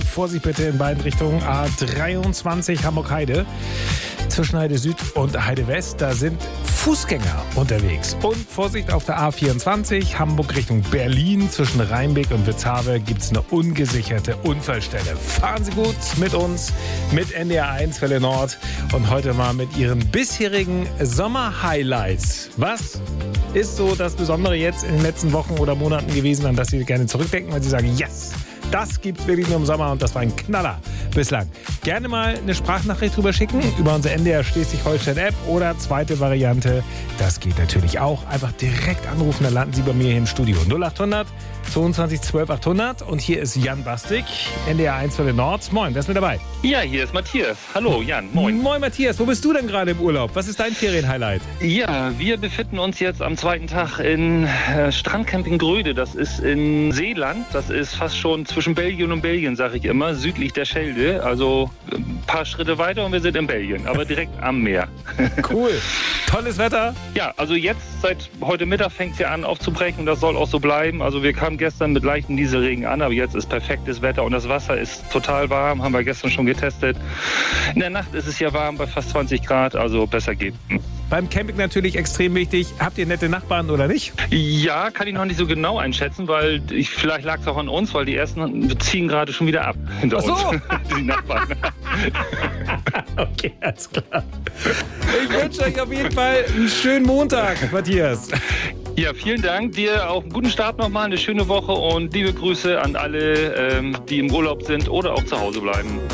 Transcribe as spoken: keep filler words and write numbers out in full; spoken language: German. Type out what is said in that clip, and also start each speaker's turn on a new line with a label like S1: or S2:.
S1: Vorsicht bitte in beiden Richtungen. A dreiundzwanzig Hamburg-Heide. Zwischen Heide Süd und Heide West, da sind Fußgänger unterwegs. Und Vorsicht auf der A vierundzwanzig, Hamburg Richtung Berlin. Zwischen Rheinbeck und Witzhavel gibt es eine ungesicherte Unfallstelle. Fahren Sie gut mit uns, mit N D R eins Welle Nord und heute mal mit Ihren bisherigen Sommer-Highlights. Was ist so das Besondere jetzt in den letzten Wochen oder Monaten gewesen, an das Sie gerne zurückdenken, weil Sie sagen, yes, das gibt's wirklich nur im Sommer und das war ein Knaller bislang. Gerne mal eine Sprachnachricht drüber schicken über unsere N D R Schleswig-Holstein-App oder zweite Variante, das geht natürlich auch. Einfach direkt anrufen, dann landen Sie bei mir hier im Studio. null acht hundert zweiundzwanzig zwölf achthundert und hier ist Jan Bastik, N D R eins Welle Nord. Moin, wer ist mit dabei?
S2: Ja, hier ist Matthias. Hallo Jan, moin.
S1: Moin Matthias, wo bist du denn gerade im Urlaub? Was ist dein Ferienhighlight?
S2: Ja, wir befinden uns jetzt am zweiten Tag in äh, Strandcamping Gröde. Das ist in Seeland. Das ist fast schon zwischen Belgien und Belgien, sage ich immer, südlich der Schelde. Also ein paar Schritte weiter und wir sind in Belgien, aber direkt am Meer.
S1: Cool. Tolles Wetter?
S2: Ja, also jetzt seit heute Mittag fängt es ja an aufzubrechen. Das soll auch so bleiben. Also wir kamen gestern mit leichten Nieselregen an, aber jetzt ist perfektes Wetter und das Wasser ist total warm. Haben wir gestern schon getestet. In der Nacht ist es ja warm bei fast zwanzig Grad, also besser geht.
S1: Beim Camping natürlich extrem wichtig. Habt ihr nette Nachbarn oder nicht?
S2: Ja, kann ich noch nicht so genau einschätzen, weil ich, vielleicht lag es auch an uns, weil die ersten ziehen gerade schon wieder ab hinter
S1: Ach so.
S2: uns. Die Nachbarn.
S1: Okay, alles klar. Ich wünsche euch auf jeden Fall einen schönen Montag, Matthias.
S2: Ja, vielen Dank. Dir auch einen guten Start nochmal, eine schöne Woche und liebe Grüße an alle, ähm, die im Urlaub sind oder auch zu Hause bleiben.